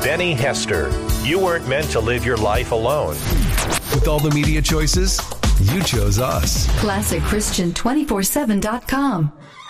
Benny Hester. You weren't meant to live your life alone. With all the media choices, you chose us. ClassicChristian247.com.